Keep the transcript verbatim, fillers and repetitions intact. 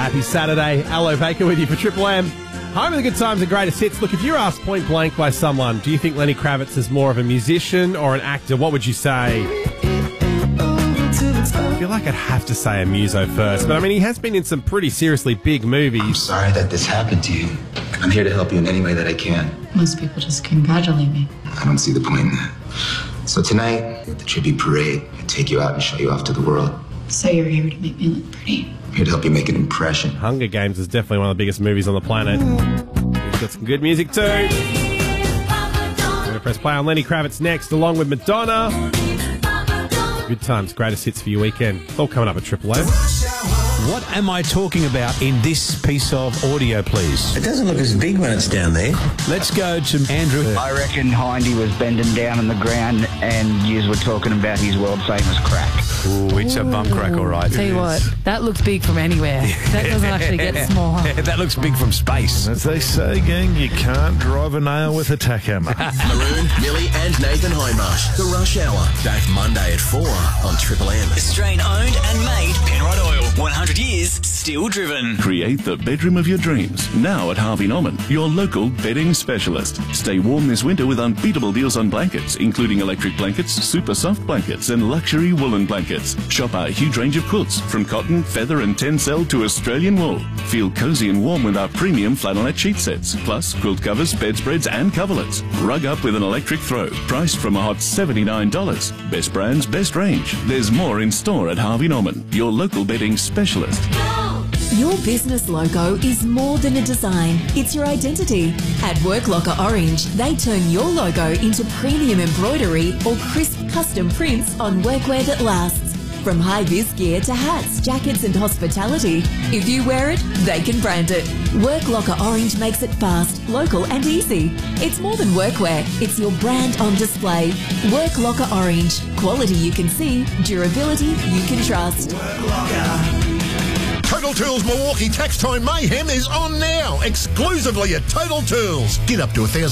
Happy Saturday. Aloe Baker with you for Triple M. Home of the good times and greatest hits. Look, if you're asked point blank by someone, do you think Lenny Kravitz is more of a musician or an actor? What would you say? I feel like I'd have to say a muso first, but I mean, he has been in some pretty seriously big movies. I'm sorry that this happened to you. I'm here to help you in any way that I can. Most people just congratulate me. I don't see the point in that. So tonight, at the tribute parade, I take you out and show you off to the world. So you're here to make me look pretty. I'm here to help you make an impression. Hunger Games is definitely one of the biggest movies on the planet. He's got some good music too. We're going to press play on Lenny Kravitz next, along with Madonna. Good times, greatest hits for your weekend. It's all coming up at Triple M. What am I talking about in this piece of audio, please? It doesn't look as big when it's down there. Let's go to Andrew. I reckon Hindy was bending down on the ground and yous were talking about his world-famous crack. Ooh, it's a bum crack, all right. Tell you what, that looks big from anywhere. That doesn't actually get small. That looks big from space. As they say, gang, you can't drive a nail with a tack hammer. Maroon, Millie and Nathan Hindmarsh. The Rush Hour. Back Monday at four on Triple M. Australian owned and made Penrod Oil. one hundred years, still driven. Create the bedroom of your dreams. Now at Harvey Norman, your local bedding specialist. Stay warm this winter with unbeatable deals on blankets, including electric blankets, super soft blankets, and luxury woolen blankets. Shop our huge range of quilts, from cotton, feather, and tencel to Australian wool. Feel cozy and warm with our premium flannelette sheet sets, plus quilt covers, bedspreads, and coverlets. Rug up with an electric throw, priced from a hot seventy-nine dollars. Best brands, best range. There's more in store at Harvey Norman, your local bedding specialist. Your business logo is more than a design, it's your identity. At Work Locker Orange, they turn your logo into premium embroidery or crisp custom prints on workwear that lasts. From high-vis gear to hats, jackets and hospitality, if you wear it, they can brand it. Work Locker Orange makes it fast, local and easy. It's more than workwear, it's your brand on display. Work Locker Orange. Quality you can see, durability you can trust. Work Locker. Total Tools Milwaukee Tax Time Mayhem is on now, exclusively at Total Tools. Get up to a thousand